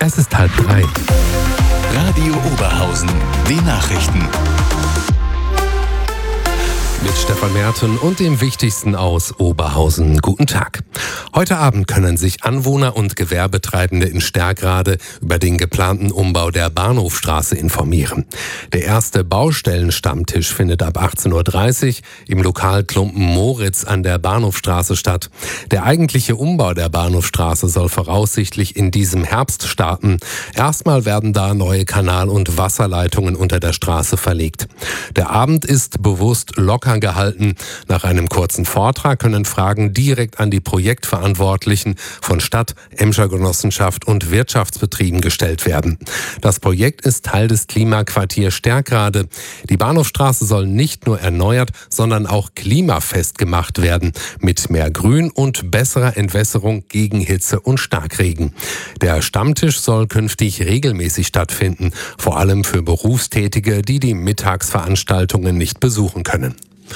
Es ist 2:30. Radio Oberhausen, die Nachrichten. Mit Stefan Merten und dem Wichtigsten aus Oberhausen. Guten Tag. Heute Abend können sich Anwohner und Gewerbetreibende in Sterkrade über den geplanten Umbau der Bahnhofstraße informieren. Der erste Baustellenstammtisch findet ab 18:30 Uhr im Lokal Klumpen Moritz an der Bahnhofstraße statt. Der eigentliche Umbau der Bahnhofstraße soll voraussichtlich in diesem Herbst starten. Erstmal werden da neue Kanal- und Wasserleitungen unter der Straße verlegt. Der Abend ist bewusst locker gehalten. Nach einem kurzen Vortrag können Fragen direkt an die Projektverantwortlichen von Stadt, Emscher Genossenschaft und Wirtschaftsbetrieben gestellt werden. Das Projekt ist Teil des Klimaquartiers Sterkrade. Die Bahnhofstraße soll nicht nur erneuert, sondern auch klimafest gemacht werden, mit mehr Grün und besserer Entwässerung gegen Hitze und Starkregen. Der Stammtisch soll künftig regelmäßig stattfinden, vor allem für Berufstätige, die die Mittagsveranstaltungen nicht besuchen können.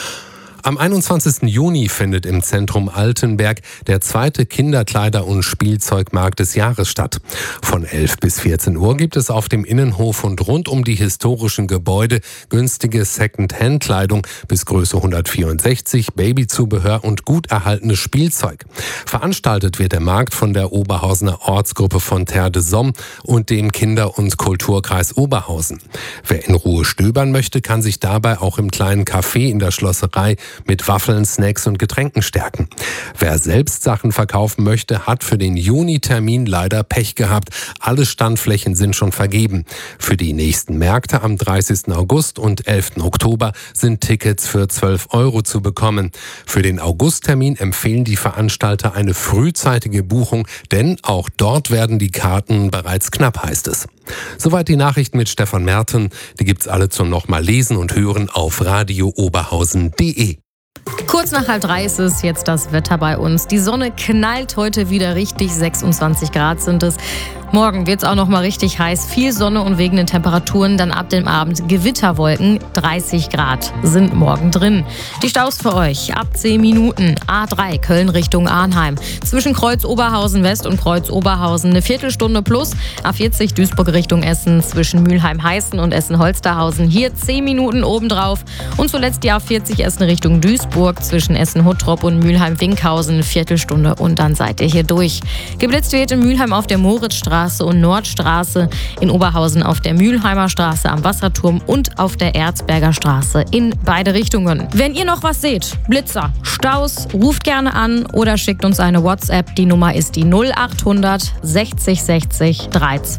Am 21. Juni findet im Zentrum Altenberg der zweite Kinderkleider- und Spielzeugmarkt des Jahres statt. Von 11 bis 14 Uhr gibt es auf dem Innenhof und rund um die historischen Gebäude günstige Second-Hand-Kleidung bis Größe 164, Babyzubehör und gut erhaltenes Spielzeug. Veranstaltet wird der Markt von der Oberhausener Ortsgruppe von Terre de Somme und dem Kinder- und Kulturkreis Oberhausen. Wer in Ruhe stöbern möchte, kann sich dabei auch im kleinen Café in der Schlosserei mit Waffeln, Snacks und Getränken stärken. Wer selbst Sachen verkaufen möchte, hat für den Juni-Termin leider Pech gehabt. Alle Standflächen sind schon vergeben. Für die nächsten Märkte am 30. August und 11. Oktober sind Tickets für 12 € zu bekommen. Für den Augusttermin empfehlen die Veranstalter eine frühzeitige Buchung, denn auch dort werden die Karten bereits knapp, heißt es. Soweit die Nachrichten mit Stefan Merten. Die gibt's alle zum nochmal lesen und hören auf radiooberhausen.de. Kurz nach 2:30 ist es jetzt das Wetter bei uns. Die Sonne knallt heute wieder richtig, 26 Grad sind es. Morgen wird es auch noch mal richtig heiß, viel Sonne und wegen den Temperaturen dann ab dem Abend Gewitterwolken. 30 Grad sind morgen drin. Die Staus für euch ab 10 Minuten. A3 Köln Richtung Arnheim. Zwischen Kreuz Oberhausen West und Kreuz Oberhausen eine Viertelstunde plus. A40 Duisburg Richtung Essen zwischen Mülheim-Heißen und Essen-Holsterhausen. Hier 10 Minuten obendrauf. Und zuletzt die A40 Essen Richtung Duisburg zwischen Essen-Huttrop und Mülheim-Winkhausen. Eine Viertelstunde und dann seid ihr hier durch. Geblitzt wird in Mülheim auf der Moritzstraße und Nordstraße, in Oberhausen auf der Mülheimer Straße am Wasserturm und auf der Erzberger Straße in beide Richtungen. Wenn ihr noch was seht, Blitzer, Staus, ruft gerne an oder schickt uns eine WhatsApp. Die Nummer ist die 0800 60 60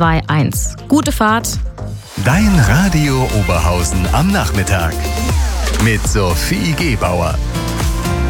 321. Gute Fahrt. Dein Radio Oberhausen am Nachmittag mit Sophie Gebauer.